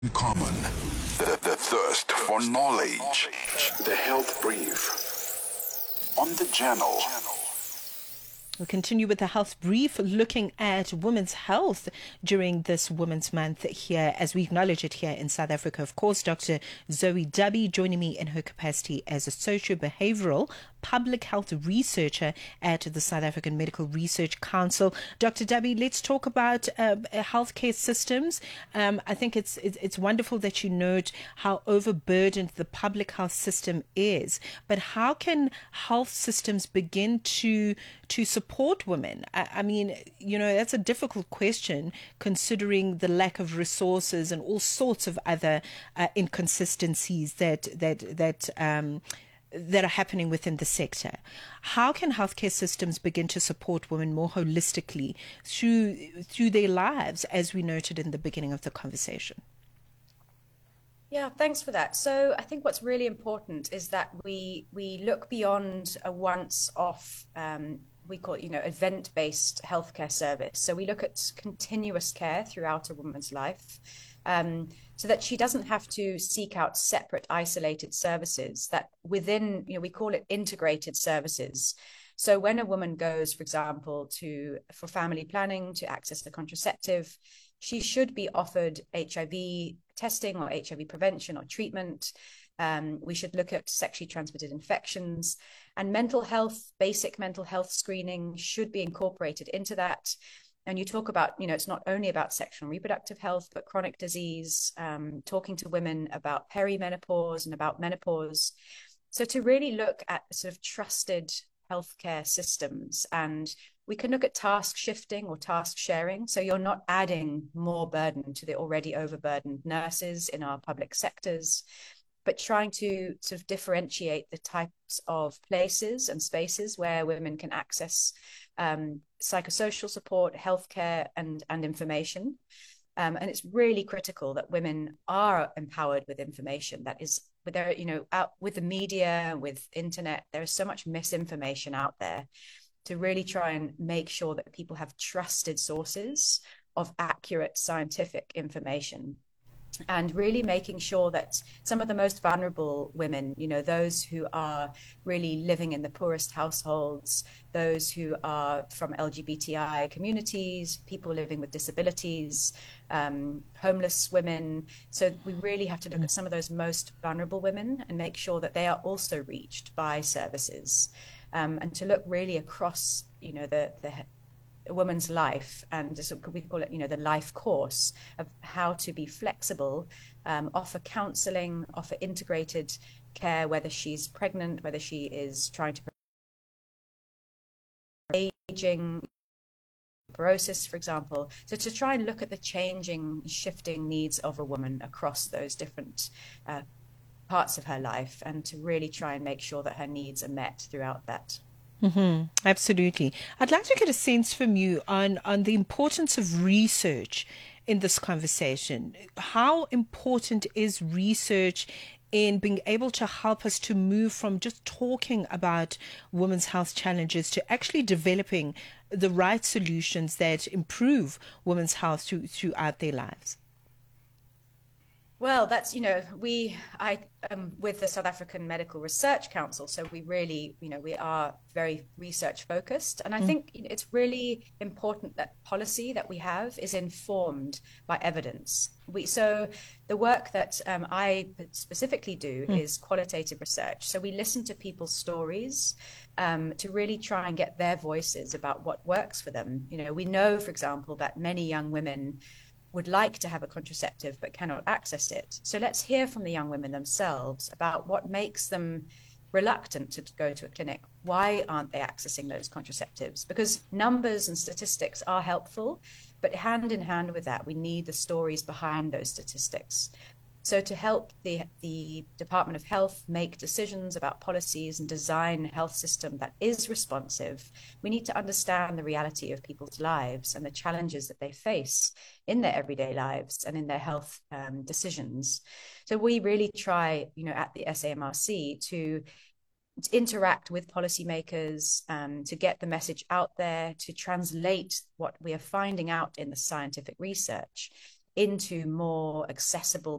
Common. The thirst for knowledge. The Health Brief on the Journal. We continue with the health brief, looking at women's health during this Women's Month here, as we acknowledge it here in South Africa. Of course, Dr. Zoe Dubby joining me in her capacity as a socio-behavioral public health researcher at the South African Medical Research Council. Dr. Dubby, let's talk about healthcare systems. I think it's wonderful that you note how overburdened the public health system is, but how can health systems begin to support women? I mean, that's a difficult question considering the lack of resources and all sorts of other inconsistencies that are happening within the sector. How can healthcare systems begin to support women more holistically through their lives, as we noted in the beginning of the conversation? Yeah, thanks for that. So I think what's really important is that we look beyond a once-off, we call it, event-based healthcare service. So we look at continuous care throughout a woman's life, so that she doesn't have to seek out separate, isolated services that within, we call it integrated services. So when a woman goes, for example, for family planning to access the contraceptive, she should be offered HIV testing or HIV prevention or treatment. We should look at sexually transmitted infections, and mental health, basic mental health screening should be incorporated into that. And you talk about, it's not only about sexual and reproductive health, but chronic disease, talking to women about perimenopause and about menopause. So to really look at sort of trusted healthcare systems, and we can look at task shifting or task sharing. So you're not adding more burden to the already overburdened nurses in our public sectors, but trying to sort of differentiate the types of places and spaces where women can access psychosocial support, healthcare, and information. And it's really critical that women are empowered with information that is, out with the media, with internet. There is so much misinformation out there, to really try and make sure that people have trusted sources of accurate scientific information. And really making sure that some of the most vulnerable women, those who are really living in the poorest households, those who are from LGBTI communities, people living with disabilities, homeless women. So we really have to look at some of those most vulnerable women and make sure that they are also reached by services, and to look really across, a woman's life, and we call it, the life course of how to be flexible, offer counseling, offer integrated care, whether she's pregnant, whether she is trying to aging, osteoporosis, for example. So to try and look at the changing, shifting needs of a woman across those different parts of her life, and to really try and make sure that her needs are met throughout that. Mm-hmm. Absolutely. I'd like to get a sense from you on the importance of research in this conversation. How important is research in being able to help us to move from just talking about women's health challenges to actually developing the right solutions that improve women's health throughout their lives? Well, that's, I am with the South African Medical Research Council. So we really, we are very research focused. And I think it's really important that policy that we have is informed by evidence. So the work that I specifically do is qualitative research. So we listen to people's stories to really try and get their voices about what works for them. We know, for example, that many young women would like to have a contraceptive but cannot access it. So let's hear from the young women themselves about what makes them reluctant to go to a clinic. Why aren't they accessing those contraceptives? Because numbers and statistics are helpful, but hand in hand with that, we need the stories behind those statistics. So to help the Department of Health make decisions about policies and design a health system that is responsive, we need to understand the reality of people's lives and the challenges that they face in their everyday lives and in their health decisions. So we really try, at the SAMRC to interact with policymakers, to get the message out there, to translate what we are finding out in the scientific research into more accessible